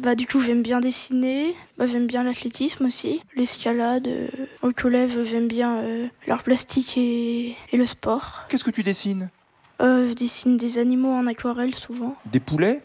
Du coup, j'aime bien dessiner, j'aime bien l'athlétisme aussi, l'escalade. Au collège, j'aime bien l'art plastique et le sport. Qu'est-ce que tu dessines? Je dessine des animaux en aquarelle souvent. Des poulets?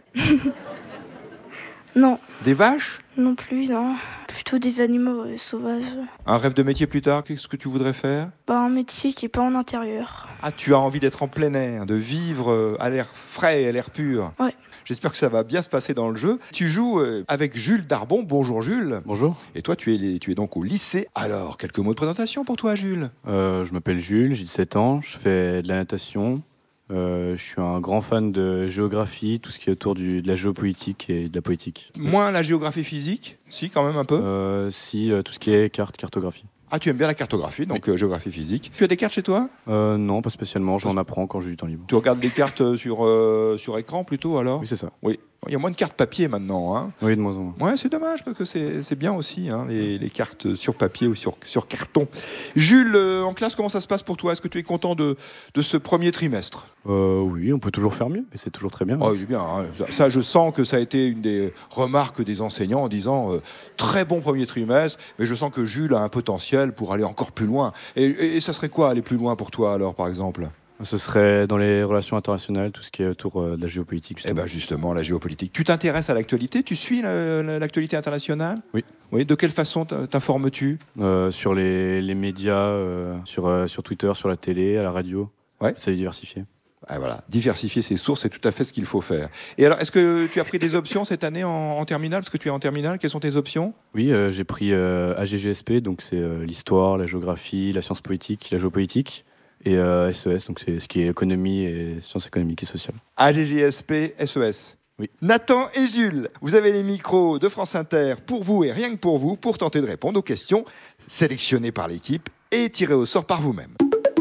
Non. Des vaches? Non plus, non. Plutôt des animaux sauvages. Un rêve de métier plus tard, qu'est-ce que tu voudrais faire? Un métier qui n'est pas en intérieur. Ah, tu as envie d'être en plein air, de vivre à l'air frais, à l'air pur. Ouais. J'espère que ça va bien se passer dans le jeu. Tu joues avec Jules Darbon. Bonjour Jules. Bonjour. Et toi, tu es donc au lycée. Alors, quelques mots de présentation pour toi, Jules. Je m'appelle Jules, j'ai 17 ans, je fais de la natation. Je suis un grand fan de géographie, tout ce qui est autour de la géopolitique et de la politique. Moins la géographie physique, si, quand même un peu. Tout ce qui est cartographie. Ah, tu aimes bien la cartographie, donc oui. géographie physique. Tu as des cartes chez toi? Non, pas spécialement, j'en apprends quand j'ai du temps libre. Tu regardes les cartes sur écran plutôt alors? Oui, c'est ça. Oui. Il y a moins de cartes papier maintenant. Hein. Oui, de moins en moins. Ouais, c'est dommage parce que c'est bien aussi, hein, les cartes sur papier ou sur carton. Jules, en classe, comment ça se passe pour toi? Est-ce que tu es content de ce premier trimestre? Oui, on peut toujours faire mieux, mais c'est toujours très bien. Oh, il est bien. Hein. Ça, je sens que ça a été une des remarques des enseignants en disant très bon premier trimestre, mais je sens que Jules a un potentiel pour aller encore plus loin. Et ça serait quoi aller plus loin pour toi alors, par exemple? Ce serait dans les relations internationales, tout ce qui est autour de la géopolitique. Justement. Eh bien justement, la géopolitique. Tu t'intéresses à l'actualité? Tu suis l'actualité internationale? Oui. Oui. De quelle façon t'informes-tu? Sur les médias, sur Twitter, sur la télé, à la radio. Ouais. C'est diversifié. Ah, voilà. Diversifier ses sources, c'est tout à fait ce qu'il faut faire. Et alors, est-ce que tu as pris des options cette année en terminale? Parce que tu es en terminale, quelles sont tes options? Oui, j'ai pris AGGSP, donc c'est l'histoire, la géographie, la science politique, la géopolitique. Et SES, donc c'est ce qui est économie et sciences économiques et sociales. AGGSP, SES. Oui. Nathan et Jules, vous avez les micros de France Inter pour vous et rien que pour vous, pour tenter de répondre aux questions sélectionnées par l'équipe et tirées au sort par vous-même.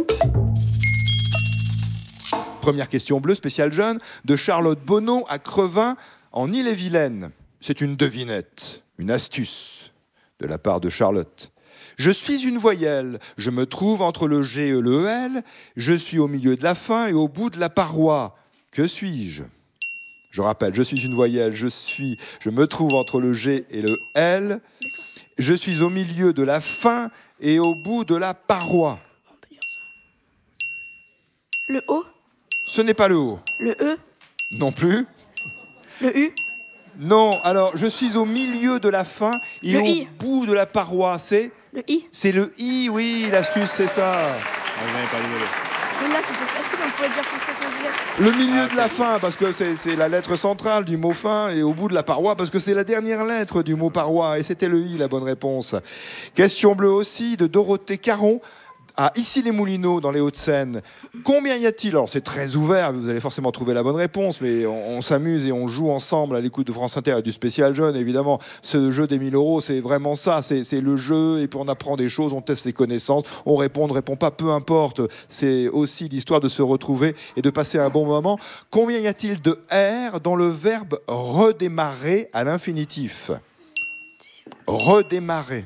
Première question bleue, spéciale jeune, de Charlotte Bonneau à Crevin, en Ille-et-Vilaine. C'est une devinette, une astuce de la part de Charlotte. Je suis une voyelle, je me trouve entre le G et le L, je suis au milieu de la fin et au bout de la paroi. Que suis-je? Je rappelle, je suis une voyelle, je me trouve entre le G et le L, je suis au milieu de la fin et au bout de la paroi. On peut dire ça. Le O? Ce n'est pas le O. Le E? Non plus. Le U? Non, alors je suis au milieu de la fin et Le au I. bout de la paroi, c'est... Le I? C'est le I, oui, l'astuce c'est ça. Mais là, c'était facile, on pouvait dire tout ça qu'on voulait. Le milieu de la fin, parce que c'est la lettre centrale du mot fin, et au bout de la paroi, parce que c'est la dernière lettre du mot paroi, et c'était le I, la bonne réponse. Question bleue aussi, de Dorothée Caron, à Issy-les-Moulineaux, dans les Hauts-de-Seine. Combien y a-t-il? Alors c'est très ouvert, vous allez forcément trouver la bonne réponse, mais on s'amuse et on joue ensemble à l'écoute de France Inter et du spécial jeune, évidemment. Ce jeu des 1000 €, c'est vraiment ça, c'est le jeu, et puis on apprend des choses, on teste ses connaissances, on répond, on ne répond pas, peu importe. C'est aussi l'histoire de se retrouver et de passer un bon moment. Combien y a-t-il de R dans le verbe redémarrer à l'infinitif? Redémarrer.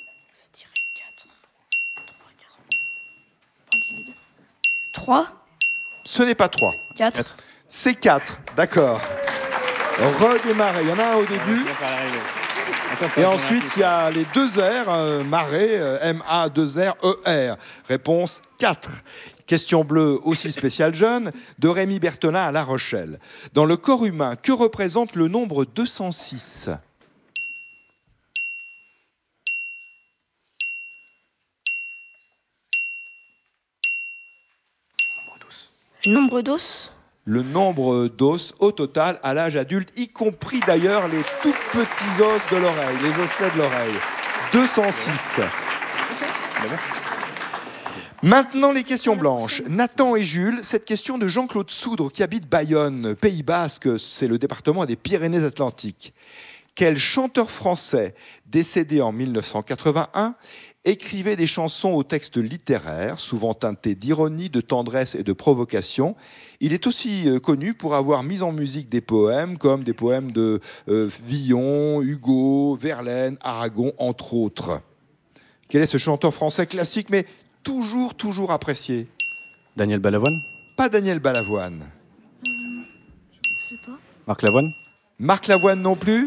3? Ce n'est pas 3. 4? C'est 4, d'accord. Redémarrer, il y en a un au début. Et ensuite, il y a les deux R, marrer, M-A-2-R-E-R. Réponse 4. Question bleue, aussi spéciale jeune, de Rémi Berthelin à La Rochelle. Dans le corps humain, que représente le nombre 206? Le nombre d'os? Le nombre d'os au total à l'âge adulte, y compris d'ailleurs les tout petits os de l'oreille, les osselets de l'oreille. 206. Maintenant, les questions blanches. Nathan et Jules, cette question de Jean-Claude Soudre qui habite Bayonne, Pays Basque, c'est le département des Pyrénées-Atlantiques. Quel chanteur français, décédé en 1981, écrivait des chansons au texte littéraire, souvent teintés d'ironie, de tendresse et de provocation? Il est aussi connu pour avoir mis en musique des poèmes, comme des poèmes de Villon, Hugo, Verlaine, Aragon, entre autres. Quel est ce chanteur français classique, mais toujours apprécié? Daniel Balavoine? Pas Daniel Balavoine. Je sais pas. Marc Lavoine? Marc Lavoine non plus?